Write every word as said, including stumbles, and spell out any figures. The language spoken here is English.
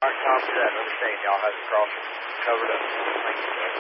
Copy that. Understand y'all have the crossing covered up. Thank you, sir.